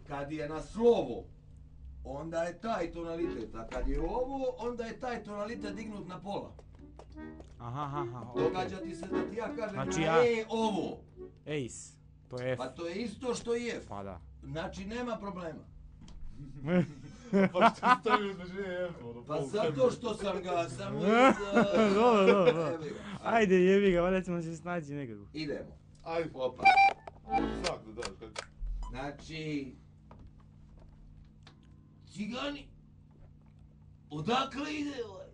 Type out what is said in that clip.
kad je na slovo, onda je taj tonalitet, a kad je ovo, onda je taj tonalitet dignut na pola. Aha, Događa ti se da ti ja kažem znači na ovo. Ace, to je F. Pa to je isto što i F. Pa da. Znači nema problema. Pa što stavio značenje F? Pa zato što sam ga samo Dobro. Ajde jebi ga, valjda ćemo se snaći nekako. Idemo. Ajde. Opa. Znak da daš, kako? Znači... Cigani, odakle ide ovaj?